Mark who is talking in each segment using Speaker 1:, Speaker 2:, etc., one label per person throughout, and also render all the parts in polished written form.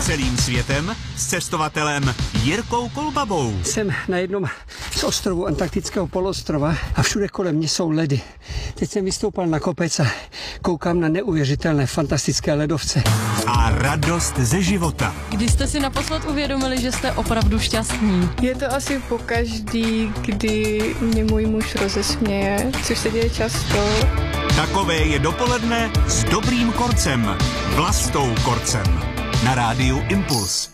Speaker 1: Celým světem s cestovatelem Jirkou Kolbabou.
Speaker 2: Jsem na jednom z ostrovů antarktického poloostrova a všude kolem mě jsou ledy. Teď jsem vystoupal na kopec a koukám na neuvěřitelné, fantastické ledovce.
Speaker 1: A radost ze života.
Speaker 3: Kdy jste si naposled uvědomili, že jste opravdu šťastný?
Speaker 4: Je to asi pokaždý, kdy mě můj muž rozesměje, což se děje často.
Speaker 1: Takové je dopoledne s Dobrým Korcem, Vlastou Korcem. Na rádiu Impuls.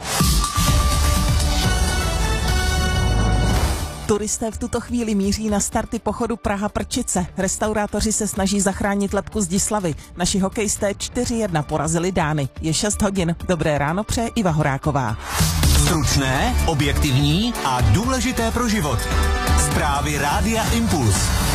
Speaker 5: Turisté v tuto chvíli míří na starty pochodu Praha-Prčice. Restaurátoři se snaží zachránit lebku Zdislavy. Naši hokejisté 4-1 porazili Dány. Je 6 hodin. Dobré ráno přeje Iva Horáková.
Speaker 1: Stručné, objektivní a důležité pro život. Zprávy rádia Impuls.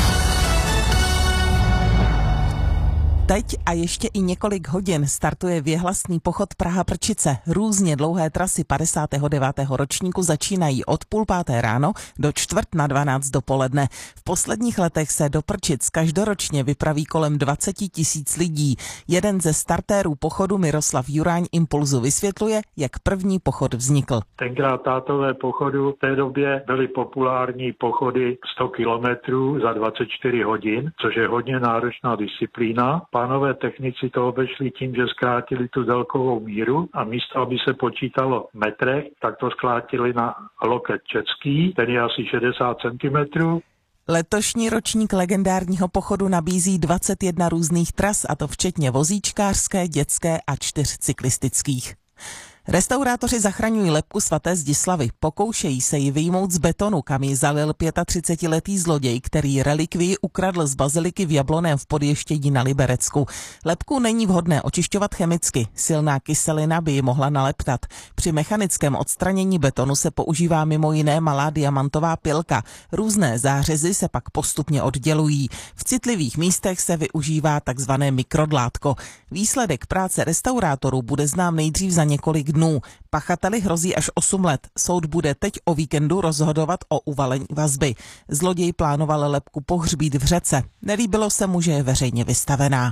Speaker 5: Teď a ještě i několik hodin startuje věhlasný pochod Praha-Prčice. Různě dlouhé trasy 59. ročníku začínají od 9:30 ráno do 11:45 dopoledne. V posledních letech se do Prčic každoročně vypraví kolem 20 000 lidí. Jeden ze startérů pochodu Miroslav Juráň Impulzu vysvětluje, jak první pochod vznikl.
Speaker 6: Tenkrát tátové pochodu v té době byly populární pochody 100 kilometrů za 24 hodin, což je hodně náročná disciplína. Pánové technici to obešli tím, že zkrátili tu délkovou míru a místo, aby se počítalo v metrech, tak to zkrátili na loket český, ten je asi 60 cm.
Speaker 5: Letošní ročník legendárního pochodu nabízí 21 různých tras, a to včetně vozíčkářské, dětské a 4 cyklistických. Restaurátoři zachraňují lebku svaté Zdislavy. Pokoušejí se ji vyjmout z betonu, kam ji zalil 35letý zloděj, který relikvii ukradl z baziliky v Jablonném v Podještědí na Liberecku. Lebku není vhodné očišťovat chemicky. Silná kyselina by ji mohla naleptat. Při mechanickém odstranění betonu se používá mimo jiné malá diamantová pilka. Různé zářezy se pak postupně oddělují. V citlivých místech se využívá takzvané mikrodlátko. Výsledek práce restaurátorů bude znám nejdřív za několik dnů. Pachateli hrozí až 8 let. Soud bude teď o víkendu rozhodovat o uvalení vazby. Zloděj plánoval lebku pohřbít v řece. Nelíbilo se mu, že je veřejně vystavená.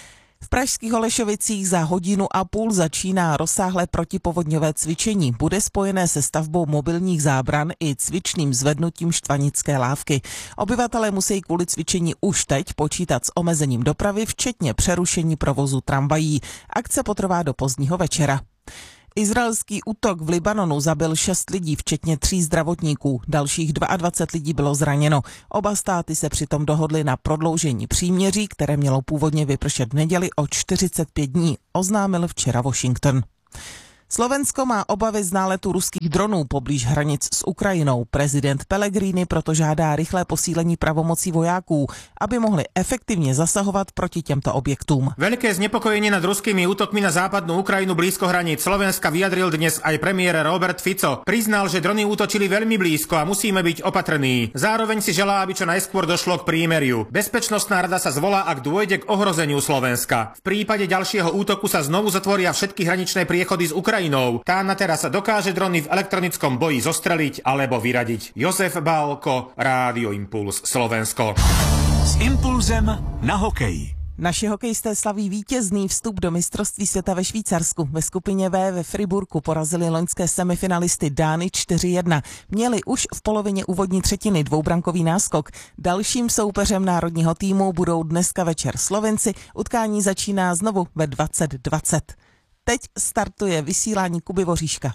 Speaker 5: V pražských Holešovicích za 1,5 hodiny začíná rozsáhlé protipovodňové cvičení. Bude spojené se stavbou mobilních zábran i cvičným zvednutím štvanické lávky. Obyvatelé musí kvůli cvičení už teď počítat s omezením dopravy, včetně přerušení provozu tramvají. Akce potrvá do pozdního večera. Izraelský útok v Libanonu zabil 6 lidí, včetně 3 zdravotníků. Dalších 22 lidí bylo zraněno. Oba státy se přitom dohodly na prodloužení příměří, které mělo původně vypršet v neděli o 45 dní, oznámil včera Washington. Slovensko má obavy z náletu ruských dronů poblíž hranic s Ukrajinou. Prezident Pellegrini proto žádá rychlé posílení pravomocí vojáků, aby mohli efektivně zasahovat proti těmto objektům.
Speaker 7: Veľké znepokojenie nad ruskými útokmi na západnú Ukrajinu blízko hraníc Slovenska vyjadril dnes aj premiér Robert Fico. Priznal, že drony útočili veľmi blízko a musíme byť opatrní. Zároveň si želá, aby čo najskôr došlo k prímeriu. Bezpečnostná rada sa zvolá, ak dôjde k ohrozeniu Slovenska. V prípade ďalšieho útoku sa znovu zatvoria všetky hraničné priechody z Ukrajinou. Tá na teraz dokáže drony v elektronickom boji zostreliť alebo vyradiť. Jozef Bálko, Rádio Impuls, Slovensko.
Speaker 1: S Impulzem na hokej.
Speaker 5: Naši hokejisté slaví vítězný vstup do mistrovství světa ve Švýcarsku. Ve skupině V ve Friburku porazili loňské semifinalisty Dány 4-1. Měli už v polovině úvodní třetiny dvoubrankový náskok. Dalším soupeřem národního týmu budou dneska večer Slovenci. Utkání začíná znovu ve 20:20. Teď startuje vysílání Kuby Voříška.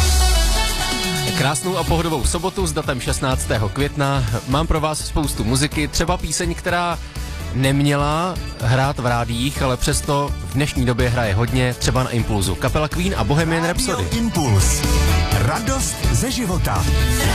Speaker 8: Krásnou a pohodovou sobotu s datem 16. května. Mám pro vás spoustu muziky, třeba píseň, která neměla hrát v rádiích, ale přesto v dnešní době hraje hodně, třeba na Impulzu. Kapela Queen a Bohemian Rhapsody.
Speaker 1: Impuls. Radost ze života.